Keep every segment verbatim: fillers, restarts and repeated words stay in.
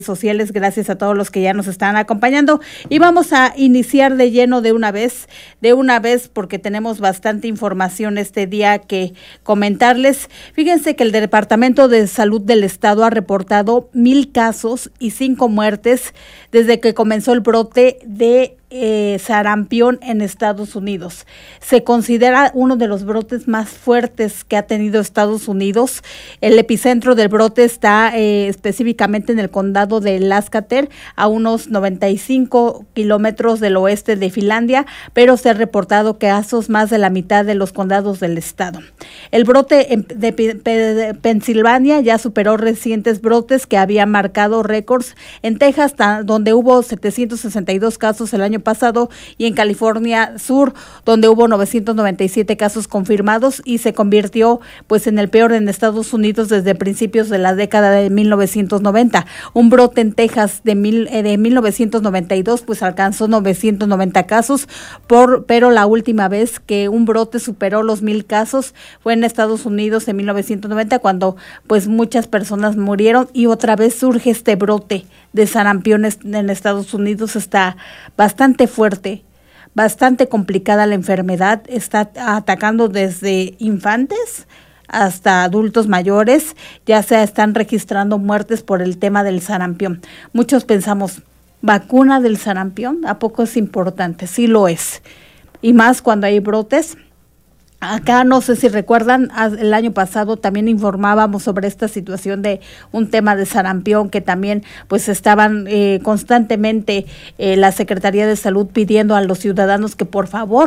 sociales, gracias a todos los que ya nos están acompañando, y vamos a iniciar de lleno de una vez, de una vez porque tenemos bastante información este día que comentarles. Fíjense que el Departamento de Salud del Estado ha reportado mil casos y cinco muertes desde que comenzó el brote de Eh, sarampión en Estados Unidos. Se considera uno de los brotes más fuertes que ha tenido Estados Unidos. El epicentro del brote está eh, específicamente en el condado de Lancaster, a unos noventa y cinco kilómetros del oeste de Finlandia, pero se ha reportado casos más de la mitad de los condados del estado. El brote en, de, de, de Pensilvania ya superó recientes brotes que habían marcado récords en Texas, donde hubo setecientos sesenta y dos casos el año pasado, y en California Sur, donde hubo novecientos noventa y siete casos confirmados, y se convirtió pues en el peor en Estados Unidos desde principios de la década de mil novecientos noventa. Un brote en Texas de, mil, eh, de mil novecientos noventa y dos pues alcanzó novecientos noventa casos, por, pero la última vez que un brote superó los mil casos fue en Estados Unidos en mil novecientos noventa, cuando pues muchas personas murieron, y otra vez surge este brote de sarampión en Estados Unidos. Está bastante fuerte, bastante complicada la enfermedad, está atacando desde infantes hasta adultos mayores. Ya se están registrando muertes por el tema del sarampión. Muchos pensamos, ¿vacuna del sarampión? ¿A poco es importante? Sí lo es, y más cuando hay brotes. Acá no sé si recuerdan, el año pasado también informábamos sobre esta situación de un tema de sarampión, que también pues estaban eh, constantemente eh, la Secretaría de Salud pidiendo a los ciudadanos que por favor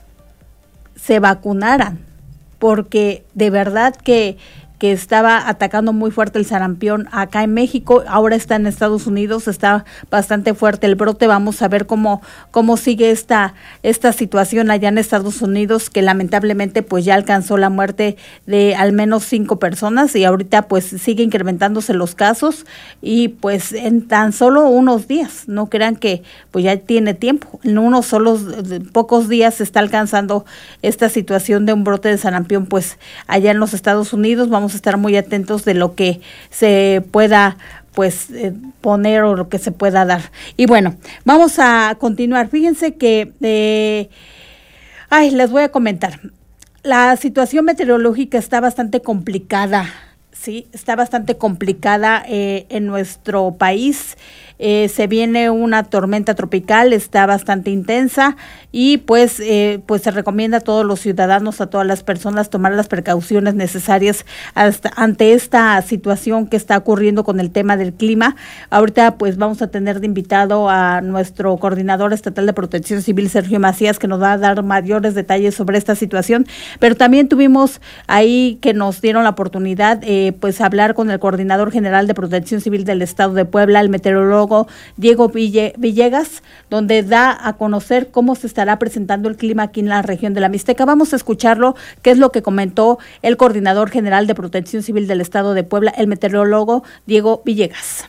se vacunaran, porque de verdad que que estaba atacando muy fuerte el sarampión acá en México. Ahora está en Estados Unidos, está bastante fuerte el brote. Vamos a ver cómo cómo sigue esta esta situación allá en Estados Unidos, que lamentablemente pues ya alcanzó la muerte de al menos cinco personas, y ahorita pues sigue incrementándose los casos, y pues en tan solo unos días, no crean que pues ya tiene tiempo, en unos solos pocos días se está alcanzando esta situación de un brote de sarampión pues allá en los Estados Unidos. Vamos a estar muy atentos de lo que se pueda pues eh, poner o lo que se pueda dar. Y bueno, vamos a continuar. Fíjense que eh, ay, les voy a comentar. La situación meteorológica está bastante complicada, sí, está bastante complicada eh, en nuestro país. Eh, se viene una tormenta tropical, está bastante intensa, y pues eh, pues se recomienda a todos los ciudadanos, a todas las personas, tomar las precauciones necesarias hasta, ante esta situación que está ocurriendo con el tema del clima. Ahorita pues vamos a tener de invitado a nuestro coordinador estatal de Protección Civil, Sergio Macías, que nos va a dar mayores detalles sobre esta situación, pero también tuvimos ahí que nos dieron la oportunidad eh, pues hablar con el coordinador general de Protección Civil del Estado de Puebla, el meteorólogo Diego Villegas, donde da a conocer cómo se estará presentando el clima aquí en la región de la Mixteca. Vamos a escucharlo, qué es lo que comentó el coordinador general de Protección Civil del Estado de Puebla, el meteorólogo Diego Villegas.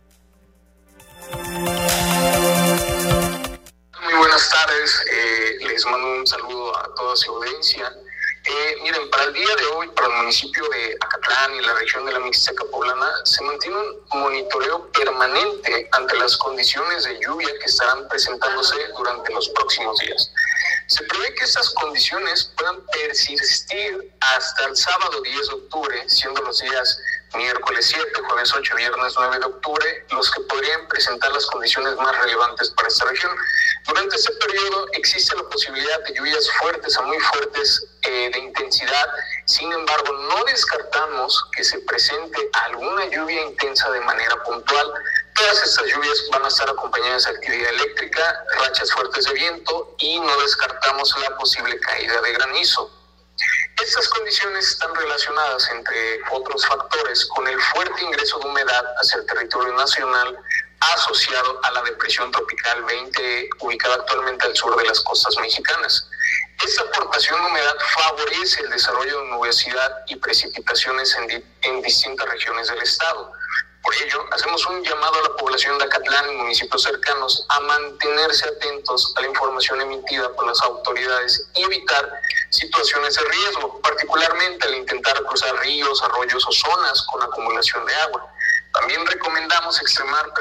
Muy buenas tardes, eh, les mando un saludo a toda su audiencia. Eh, miren, para el día de hoy, para el municipio de Acatlán y la región de la Mixteca poblana, se mantiene un monitoreo permanente ante las condiciones de lluvia que estarán presentándose durante los próximos días. Se prevé que estas condiciones puedan persistir hasta el sábado diez de octubre, siendo los días miércoles siete, jueves ocho, viernes nueve de octubre, los que podrían presentar las condiciones más relevantes para esta región. Durante este periodo existe la posibilidad de lluvias fuertes a muy fuertes eh, de intensidad. Sin embargo, no descartamos que se presente alguna lluvia intensa de manera puntual. Todas estas lluvias van a estar acompañadas de actividad eléctrica, rachas fuertes de viento, y no descartamos la posible caída de granizo. Estas condiciones están relacionadas, entre otros factores, con el fuerte ingreso de humedad hacia el territorio nacional asociado a la depresión tropical veinte, ubicada actualmente al sur de las costas mexicanas. Esta aportación de humedad favorece el desarrollo de nubosidad y precipitaciones en, di- en distintas regiones del estado. Por ello, hacemos un llamado a la población de Acatlán y municipios cercanos a mantenerse atentos a la información emitida por las autoridades y evitar situaciones de riesgo, particularmente al intentar cruzar ríos, arroyos o zonas con acumulación de agua. También recomendamos extremar